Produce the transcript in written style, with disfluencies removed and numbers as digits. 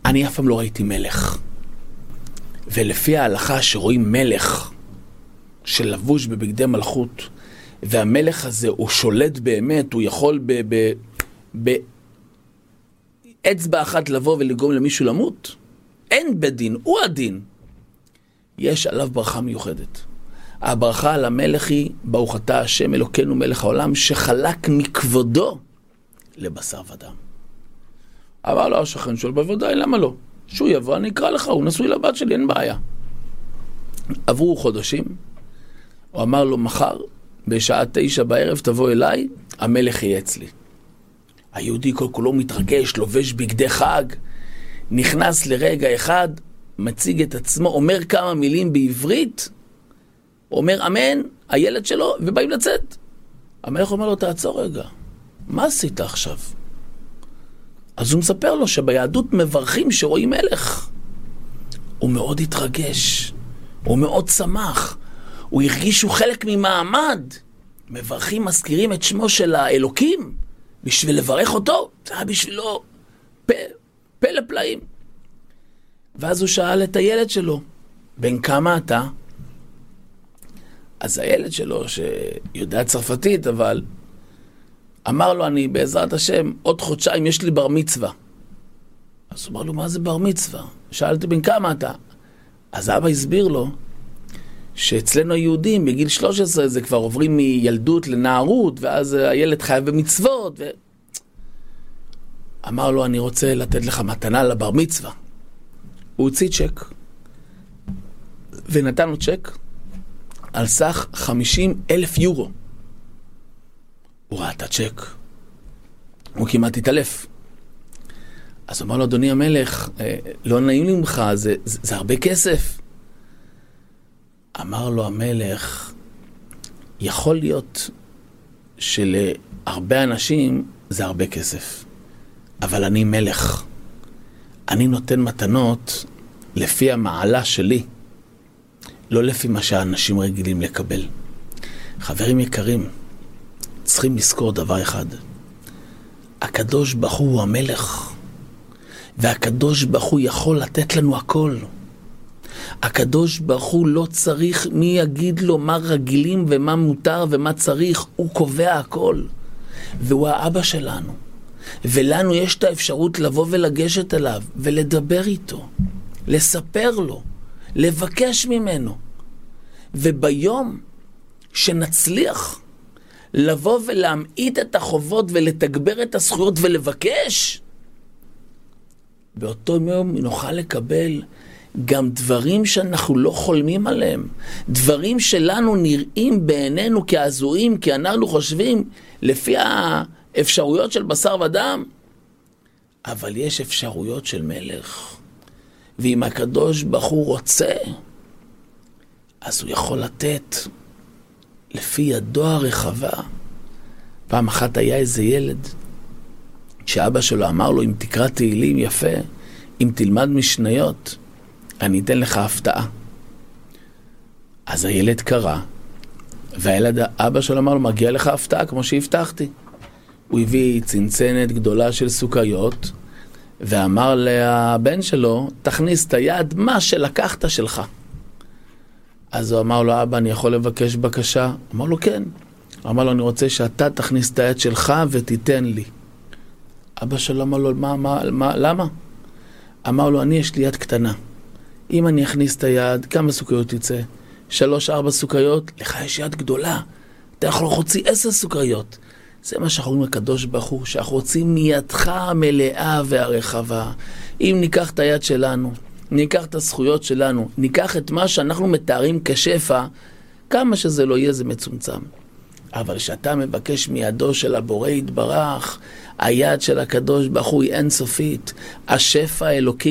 אני אף פעם לא ראיתי מלך. ולפי ההלכה שרואים מלך שלבוש בבגדי מלכות, והמלך הזה הוא שולט באמת, הוא יכול באצבע אחת לבוא ולגרום למישהו למות, אין בדין, הוא הדין. יש עליו ברכה מיוחדת. הברכה על המלך היא, ברוך אתה השם אלוקינו מלך העולם, שחלק מכבודו לבשר ודם. אמר לו השכן שלו, בוודאי, למה לא? שהוא יבוא, אני אקרא לך, הוא נשוי לבת שלי, אין בעיה. עברו חודשים, הוא אמר לו, מחר, בשעה 9 בערב, תבוא אליי, המלך יהיה אצלי. היהודי כל כולו מתרגש, לובש בגדי חג, נכנס לרגע אחד, מציג את עצמו, אומר כמה מילים בעברית, אומר אמן, הילד שלו, ובאים לצאת. המלך אומר לו, תעצור רגע, מה עשית עכשיו? אז הוא מספר לו שביהדות מברכים שרואים מלך. הוא מאוד התרגש, הוא מאוד שמח, הוא הרגיש שהוא חלק ממעמד. מברכים, מזכירים את שמו של האלוקים, בשביל לברך אותו, זה היה בשבילו פה לפלאים. ואז הוא שאל את הילד שלו, בן כמה אתה? אז הילד שלו, שיודע צרפתית, אבל אמר לו, אני בעזרת השם, עוד חודשיים יש לי בר מצווה. אז הוא אמר לו, מה זה בר מצווה? שאלתי, בן כמה אתה? אז אבא הסביר לו, שאצלנו היהודים בגיל 13 זה כבר עוברים מילדות לנערות, ואז הילד חייב במצוות. אמר לו, אני רוצה לתת לך מתנה לבר מצווה. הוא הוציא צ'ק, ונתן לו צ'ק על סך 50,000 יורו. הוא ראה את הצ'ק, הוא כמעט התעלף. אז הוא אמר לו, אדוני המלך, לא נעים לי ממך, זה הרבה כסף. אמר לו המלך, יכול להיות שלהרבה אנשים זה הרבה כסף, אבל אני מלך. אני נותן מתנות לפי המעלה שלי, לא לפי מה שהאנשים רגילים לקבל. חברים יקרים, צריכים לזכור דבר אחד. הקדוש ברוך הוא המלך, והקדוש ברוך הוא יכול לתת לנו הכל. הקדוש ברוך הוא לא צריך מי יגיד לו מה רגילים ומה מותר ומה צריך, הוא קובע הכל. והוא האבא שלנו. ולנו יש את האפשרות לבוא ולגשת אליו ולדבר איתו, לספר לו, לבקש ממנו. וביום שנצליח לבוא ולהמעיט את החובות ולתגבר את הזכויות ולבקש, באותו יום נוכל לקבל גם דברים שאנחנו לא חולמים עליהם, דברים שלנו נראים בעינינו כהזויים, כי אנחנו חושבים לפי האפשרויות של בשר ודם, אבל יש אפשרויות של מלך, ואם הקדוש ברוך הוא רוצה, אז הוא יכול לתת לפי ידו הרחבה. פעם אחת היה איזה ילד שאבא שלו אמר לו, אם תקרא תהילים יפה, אם תלמד משניות, אני אתן לך הפתעה. אז הילד קרא, והילד, אבא שלו אמר לו, מגיע לך הפתעה כמו שהבטחתי. הוא הביא צנצנת גדולה של סוכריות, ואמר לבן שלו, תכניס את היד, מה שלקחת שלך. אז הוא אמר לו, אבא, אני יכול לבקש בקשה? אמר לו, כן. הוא אמר לו, אני רוצה שאתה תכניס את היד שלך ותיתן לי. אבא שלו אמר לו, למה? אמר לו, אני יש לי יד קטנה. אם אני אכניס את היד, כמה סוכריות יצא? 3-4 סוכריות? לך יש יד גדולה. אתה יכול להוציא 10 סוכריות. זה מה שאנחנו אומרים לקדוש ברוך הוא, שאנחנו רוצים מידך המלאה והרחבה. אם ניקח את היד שלנו, ניקח את הזכויות שלנו, ניקח את מה שאנחנו מתארים כשפע, כמה שזה לא יהיה זה מצומצם. אבל שאתה מבקש מידו של הבורא יתברך, היד של הקדוש ברוך הוא היא אינסופית, השפע האלוקי